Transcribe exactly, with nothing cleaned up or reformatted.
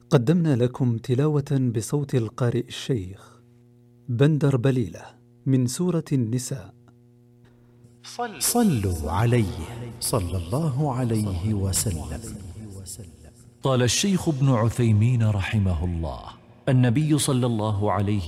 قدمنا لكم تلاوة بصوت القارئ الشيخ بندر بليلة من سورة النساء. صلوا عليه صلى الله عليه وسلم. قال الشيخ ابن عثيمين رحمه الله: النبي صلى الله عليه